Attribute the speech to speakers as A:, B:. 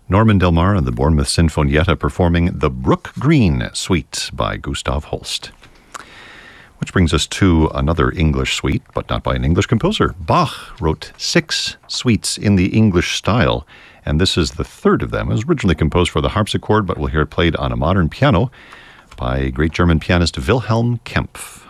A: Norman Del Mar and the Bournemouth Sinfonietta performing the Brook Green Suite by Gustav Holst. Which brings us to another English suite, but not by an English composer. Bach wrote 6 suites in the English style, and this is the third of them. It was originally composed for the harpsichord, but we'll hear it played on a modern piano by great German pianist Wilhelm Kempff.